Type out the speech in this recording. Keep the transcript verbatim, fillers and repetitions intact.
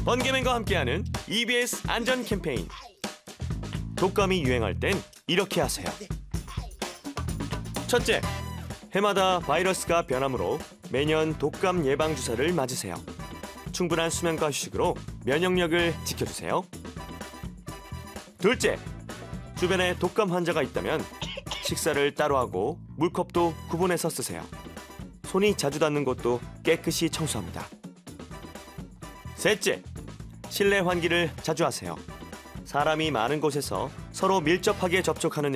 번개맨과 함께하는 이비에스 안전 캠페인. 독감이 유행할 땐 이렇게 하세요. 첫째, 해마다 바이러스가 변하므로 매년 독감 예방 주사를 맞으세요. 충분한 수면과 휴식으로 면역력을 지켜주세요. 둘째, 주변에 독감 환자가 있다면 식사를 따로 하고 물컵도 구분해서 쓰세요. 손이 자주 닿는 곳도 깨끗이 청소합니다. 셋째, 실내 환기를 자주 하세요. 사람이 많은 곳에서 서로 밀접하게 접촉하는